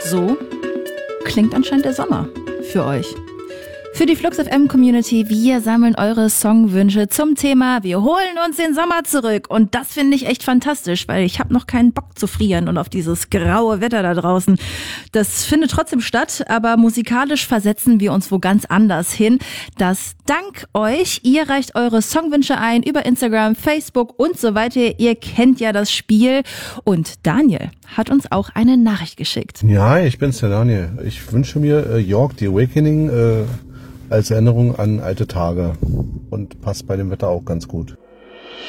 So klingt anscheinend der Sommer für euch. Für die Flux FM Community, wir sammeln eure Songwünsche zum Thema Wir holen uns den Sommer zurück. Und das finde ich echt fantastisch, weil ich habe noch keinen Bock zu frieren und auf dieses graue Wetter da draußen. Das findet trotzdem statt, aber musikalisch versetzen wir uns wo ganz anders hin. Das dank euch. Ihr reicht eure Songwünsche ein über Instagram, Facebook und so weiter. Ihr kennt ja das Spiel. Und Daniel hat uns auch eine Nachricht geschickt. Ja, ich bin's, der Daniel. Ich wünsche mir York, The Awakening, als Erinnerung an alte Tage und passt bei dem Wetter auch ganz gut.